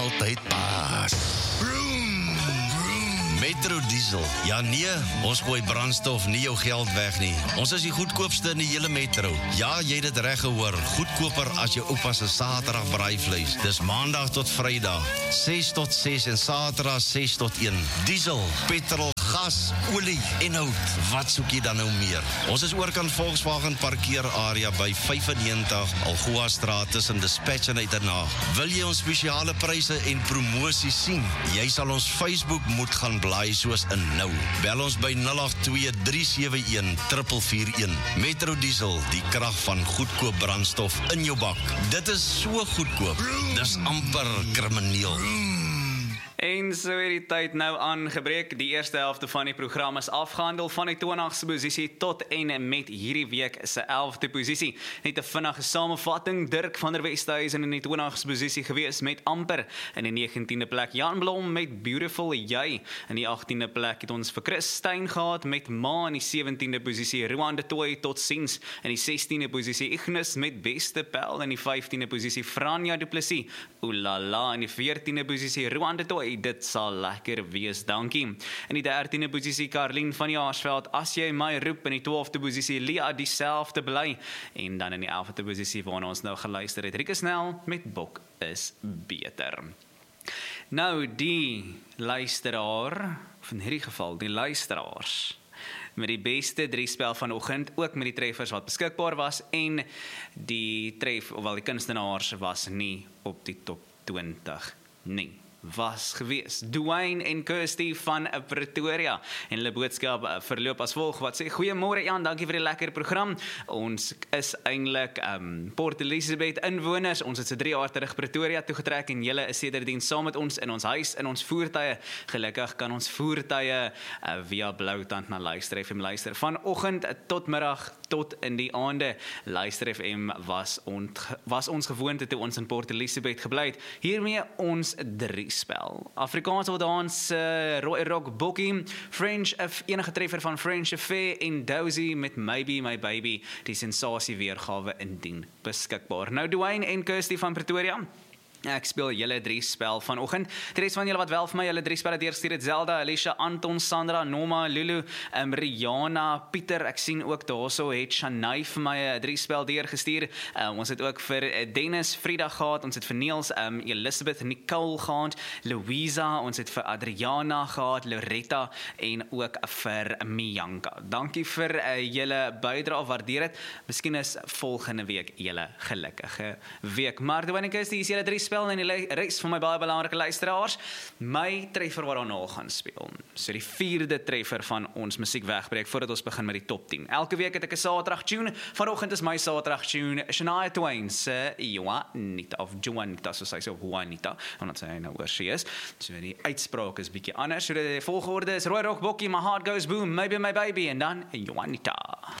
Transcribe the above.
altyd pas. Vroom, vroom. Metro Diesel. Ja nee, ons gooi brandstof nie jou geld weg nie. Ons is die goedkoopste in die hele metro. Ja, jy het dit reg gehoor. Goedkoper as jou oupa se Saterdag braaivleis. Dis Maandag tot Vrydag, 6 tot 6 en Saterdag 6 tot 1. Diesel, petrol, gas, olie en hout. Wat soek jy dan nou meer? Ons is oorkant Volkswagen parkeerarea by 95 Algoa Straat tussen Dispatch en Uitenhaag. Wil jy ons spesiale pryse en promosie sien? Jy sal ons Facebook moet gaan blaai soos in nou. Bel ons by 082-371-441. Metro Diesel, die krag van goedkoop brandstof in jou bak. Dit is so goedkoop. Dis amper krimineel. En so het die tyd nou aangebreek. Die eerste helfte van die program is afgehandel van die 20ste posisie tot en met hierdie week se 11de posisie. Net 'n vinnige samevatting: Dirk van der Westhuizen in die 20ste posisie gewees met Amper. In die 19de plek Jan Blom met Beautiful Jy. In die 18de plek het ons vir Chris Stein gehad met Ma. In die 17de posisie Roan de Toy tot Siens. In die 16de posisie Ignis met Beste Pel. In die 15de posisie Franja Du Plessis, Oulala. In die 14de posisie Roan de Toy, dit sal lekker wees, dankie. In die 13de posisie Karlien van Jaarsveld, As jy my roep. In die 12de posisie Lia, Dieselfde bly. En dan in die 11de posisie waarna ons nou geluister het, Rieke Snell met Bok is beter. Nou die luisteraar, of in hierdie geval die luisteraars, met die beste 3 spel vanoggend, ook met die treffers wat beskikbaar was, en die die kunstenaars was nie op die top 20 nie. Was gewees Dwayne en Kirsty van Pretoria, en hulle boodskap verloop as volg, wat sê: Goeiemôre Jan, dankie vir die lekker program. Ons is eintlik Port Elizabeth inwoners. Ons het se 3 jaar terug Pretoria toegetrek en julle is sedertdien saam met ons in ons huis, in ons voertuie. Gelukkig kan ons voertuie via Bloutand na Luister FM luister. Vanoggend tot middag tot in die aande. Luister FM was ons gewoonte toe ons in Port Elizabeth gebly het. Hiermee ons 3 spel. Afrikaans wil dans, Roy Rock Bookie, French, enige treffer van French Affair en Dozy met Maybe My Baby, die sensasie weergawe indien beskikbaar. Nou Dwayne en Kirsty van Pretoria, ek speel julle 3 spel vanoggend. Die res van julle wat wel vir my julle 3 spelle deurgestuur het: Zelda, Alicia, Anton, Sandra, Noma, Lulu, Rihanna, Pieter. Ek sien ook daarso het Shanay vir my 'n 3 spel deurgestuur. Ons het ook vir Dennis, Frida gehad. Ons het vir Niels, Elizabeth, Nicole gehad, Louisa. Ons het vir Adriana gehad, Loretta en ook vir Mianka. Dankie vir julle bydrae, waardeer dit. Miskien is volgende week julle gelukkige week. Maar Dwayne Kirsty, is julle 3 spel en die res van my baie belangrike luisteraars. My treffer wat daarna gaan speel. So die 4de treffer van ons musiek wegbreek voordat ons begin met die top 10. Elke week het ek 'n Saterdag tune. Vanoggend is my Saterdag tune Shania Twain se Juanita, of Juanita, soos hy sê, Juanita, omdat sy nou oor sy is. So die uitspraak is bietjie anders. So die volgorde is Roy Rock Bokkie, My Heart Goes Boom, Maybe My Baby en dan Juanita.